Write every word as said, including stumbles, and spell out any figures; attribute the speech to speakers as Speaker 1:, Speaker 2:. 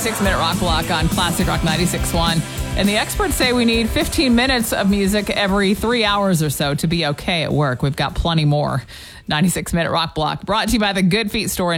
Speaker 1: ninety-six minute rock block on Classic Rock ninety-six point one. And the experts say we need fifteen minutes of music every three hours or so to be okay at work. We've got plenty more. ninety-six minute rock block brought to you by the Good Feet store.